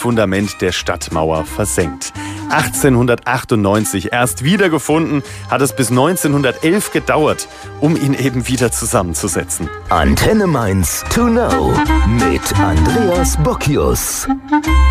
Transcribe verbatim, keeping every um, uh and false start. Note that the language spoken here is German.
Fundament der Stadtmauer versenkt. achtzehnhundertachtundneunzig erst wiedergefunden, hat es bis neunzehnhundertelf gedauert, um ihn eben wieder zusammenzusetzen. Antenne Mainz to know mit Andreas Bocchius.